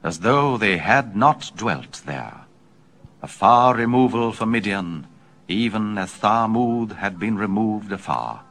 as though they had not dwelt there. A far removal for Midian, even as Thamud had been removed afar.